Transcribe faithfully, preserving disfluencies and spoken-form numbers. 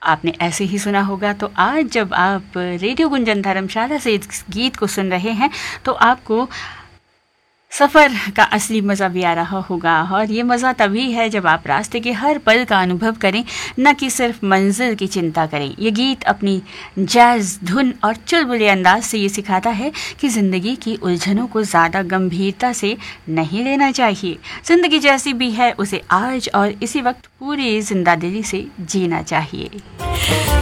आपने ऐसे ही सुना होगा। तो आज जब आप रेडियो गुंजन धर्मशाला से इस गीत को सुन रहे हैं तो आपको सफ़र का असली मज़ा भी आ रहा होगा। और ये मज़ा तभी है जब आप रास्ते के हर पल का अनुभव करें, न कि सिर्फ मंजिल की चिंता करें। ये गीत अपनी जैज़ धुन और चुलबुले अंदाज से ये सिखाता है कि ज़िंदगी की उलझनों को ज़्यादा गंभीरता से नहीं लेना चाहिए। ज़िंदगी जैसी भी है उसे आज और इसी वक्त पूरी जिंदादिली से जीना चाहिए।